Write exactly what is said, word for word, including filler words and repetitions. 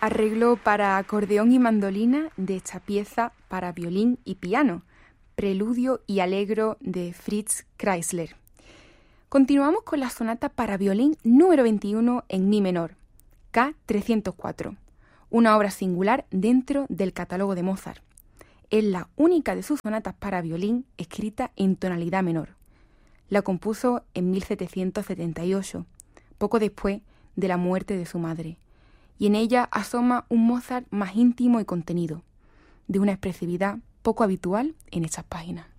arreglo para acordeón y mandolina de esta pieza para violín y piano, Preludio y Allegro de Fritz Kreisler. Continuamos con la sonata para violín número veintiuno en mi menor, K trescientos cuatro, una obra singular dentro del catálogo de Mozart. Es la única de sus sonatas para violín escrita en tonalidad menor. La compuso en mil setecientos setenta y ocho, poco después de la muerte de su madre, y en ella asoma un Mozart más íntimo y contenido, de una expresividad poco habitual en estas páginas.